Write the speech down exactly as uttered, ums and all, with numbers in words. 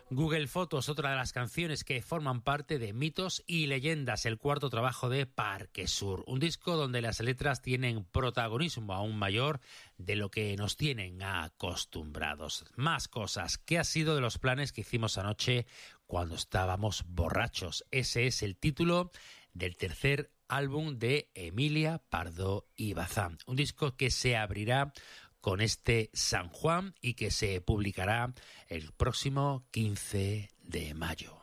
Google Fotos, otra de las canciones que forman parte de Mitos y Leyendas, el cuarto trabajo de Parque Sur. Un disco donde las letras tienen protagonismo aún mayor de lo que nos tienen acostumbrados. Más cosas. ¿Qué ha sido de los planes que hicimos anoche cuando estábamos borrachos? Ese es el título del tercer álbum de Emilia Pardo y Bazán. Un disco que se abrirá con este San Juan y que se publicará el próximo quince de mayo.